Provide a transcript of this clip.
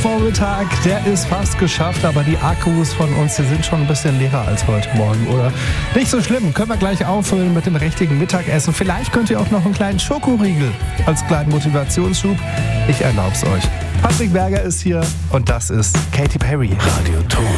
Vormittag, der ist fast geschafft, aber die Akkus von uns, die sind schon ein bisschen leerer als heute Morgen, oder? Nicht so schlimm, können wir gleich auffüllen mit dem richtigen Mittagessen. Vielleicht könnt ihr auch noch einen kleinen Schokoriegel als kleinen Motivationsschub. Ich erlaub's euch. Patrick Berger ist hier und das ist Katy Perry. Radio Ton.